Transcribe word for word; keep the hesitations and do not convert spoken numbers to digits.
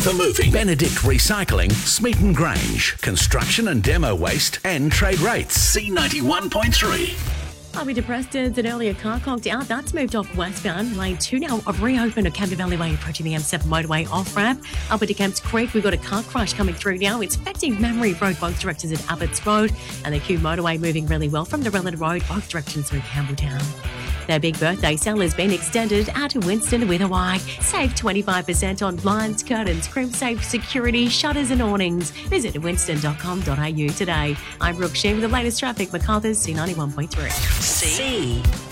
For moving, Benedict Recycling, Smeaton Grange. Construction and demo waste and trade rates. C ninety-one point three. I'll be depressed as an earlier car conked out. That's moved off westbound. Lane two now have reopened at Camden Valley Way, approaching the M seven motorway off-ramp. Up into Kemps Creek, we've got a car crash coming through now. It's affecting Memory Road, both directions at Abbots Road. And the Q motorway moving really well from the Relland Road, both directions through Campbelltown. Their big birthday sale has been extended out to Winston with Hawaii. Save twenty-five percent on blinds, curtains, crimp-safe security, shutters and awnings. Visit winston dot com dot a u today. I'm Brooke Sheen with the latest traffic. MacArthur's C ninety-one point three. C.